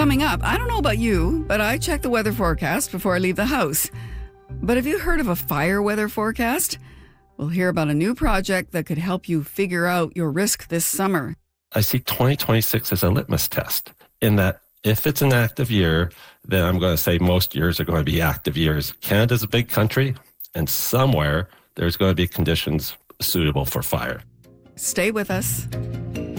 Coming up, I don't know about you, but I check the weather forecast before I leave the house. But have you heard of a fire weather forecast? We'll hear about a new project that could help you figure out your risk this summer. I see 2026 as a litmus test in that if it's an active year, then I'm going to say most years are going to be active years. Canada's a big country, and somewhere there's going to be conditions suitable for fire. Stay with us.